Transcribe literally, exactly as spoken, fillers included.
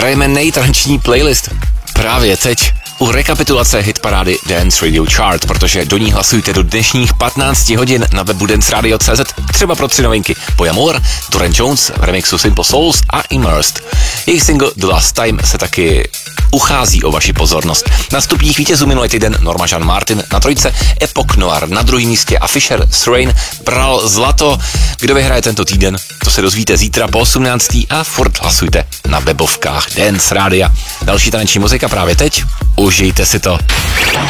Hrajeme nejtanční playlist právě teď u rekapitulace hitparády Dance Radio Chart, protože do ní hlasujte do dnešních patnácti hodin na webu dance radio tečka cé zet, třeba pro tři novinky Boy Amor, Duran Jones v remixu Simple Souls a Immersed. Jejich single The Last Time se taky uchází o vaši pozornost. Na stupních vítězů minulý týden Norma Jean Martin na trojce, Epoch Noir na druhém místě a Fisher s Rain bral zlato. Kdo vyhraje tento týden, to se dozvíte zítra po osmnácté a furt hlasujte na webovkách Dance Rádia. Další taneční muzika právě teď. Užijte si to.